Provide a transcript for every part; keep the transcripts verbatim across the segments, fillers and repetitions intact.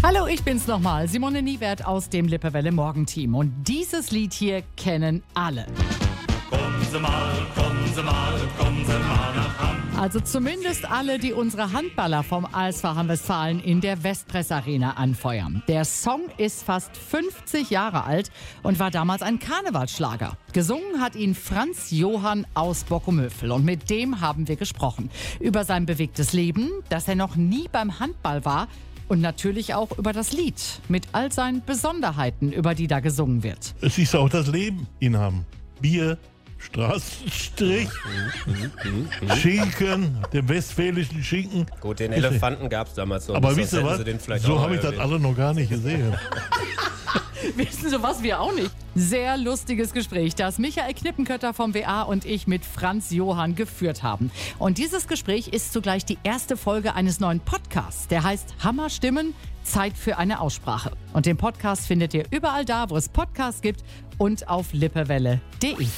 Hallo, ich bin's nochmal, Simone Niewert aus dem Lippewelle Morgenteam. Und dieses Lied hier kennen alle. Kommen Sie mal, kommen Sie mal, kommen Sie mal nach Hamm. Also zumindest alle, die unsere Handballer vom A S V Hamm-Westfalen in der Westpress Arena anfeuern. Der Song ist fast fünfzig Jahre alt und war damals ein Karnevalsschlager. Gesungen hat ihn Franz Johann aus Bockumövel und mit dem haben wir gesprochen. Über sein bewegtes Leben, dass er noch nie beim Handball war und natürlich auch über das Lied mit all seinen Besonderheiten, über die da gesungen wird. Es ist auch das Leben in Hamm. Bier, Straßenstrich, Schinken, den westfälischen Schinken. Gut, den Elefanten gab es damals noch. Aber wisst ihr was? So habe ich das alle noch gar nicht gesehen. Wissen Sie was, wir auch nicht. Sehr lustiges Gespräch, das Michael Knippenkötter vom W A und ich mit Franz Johann geführt haben. Und dieses Gespräch ist zugleich die erste Folge eines neuen Podcasts. Der heißt Hammerstimmen, Zeit für eine Aussprache. Und den Podcast findet ihr überall da, wo es Podcasts gibt und auf lippewelle punkt de.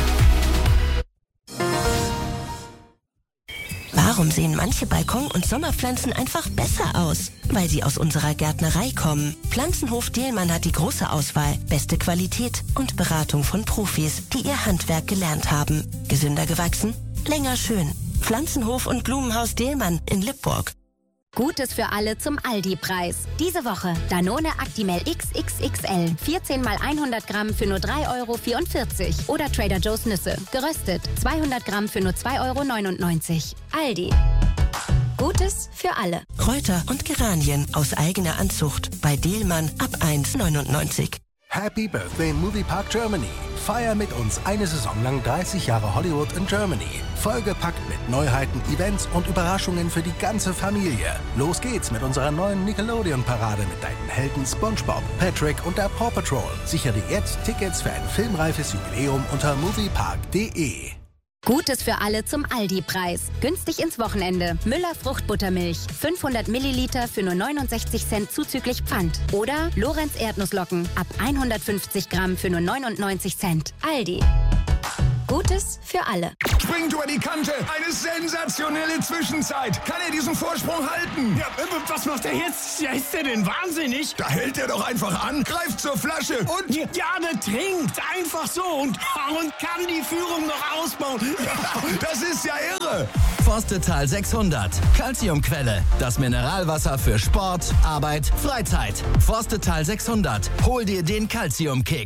Warum sehen manche Balkon- und Sommerpflanzen einfach besser aus? Weil sie aus unserer Gärtnerei kommen. Pflanzenhof Dehlmann hat die große Auswahl, beste Qualität und Beratung von Profis, die ihr Handwerk gelernt haben. Gesünder gewachsen? Länger schön. Pflanzenhof und Blumenhaus Dehlmann in Lippburg. Gutes für alle zum Aldi-Preis. Diese Woche Danone Actimel X X X L. vierzehn mal hundert Gramm für nur drei Euro vierundvierzig. Oder Trader Joe's Nüsse. Geröstet. zweihundert Gramm für nur zwei Euro neunundneunzig. Aldi. Gutes für alle. Kräuter und Geranien aus eigener Anzucht. Bei Dehlmann ab eins neunundneunzig. Happy Birthday Moviepark Germany. Feier mit uns eine Saison lang dreißig Jahre Hollywood in Germany. Vollgepackt mit Neuheiten, Events und Überraschungen für die ganze Familie. Los geht's mit unserer neuen Nickelodeon-Parade mit deinen Helden SpongeBob, Patrick und der Paw Patrol. Sichere jetzt Tickets für ein filmreifes Jubiläum unter moviepark punkt de. Gutes für alle zum Aldi-Preis. Günstig ins Wochenende. Müller Fruchtbuttermilch. fünfhundert Milliliter für nur neunundsechzig Cent zuzüglich Pfand. Oder Lorenz Erdnusslocken. Ab hundertfünfzig Gramm für nur neunundneunzig Cent. Aldi. Gutes für alle. Springt über die Kante. Eine sensationelle Zwischenzeit. Kann er diesen Vorsprung halten? Ja, was macht er jetzt? Ja, ist der denn wahnsinnig? Da hält er doch einfach an, greift zur Flasche und... Ja, der trinkt einfach so und, und kann die Führung noch ausbauen. Das ist ja irre. Forstetal sechshundert. Calciumquelle. Das Mineralwasser für Sport, Arbeit, Freizeit. Forstetal sechshundert. Hol dir den Calciumkick.